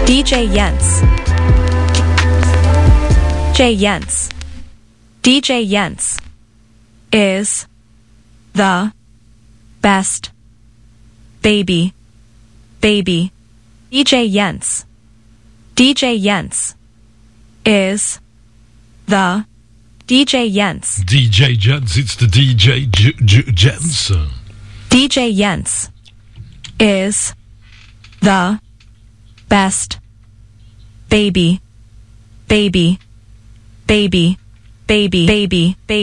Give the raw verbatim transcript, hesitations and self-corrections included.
D J Jens. J Jens. D J Jens is the best baby. Baby. D J Jens. D J Jens is the D J Jens. D J Jens, it's the D J J- J- Jens. D J Jens is the best baby. Baby. Baby. Baby. Baby. Baby.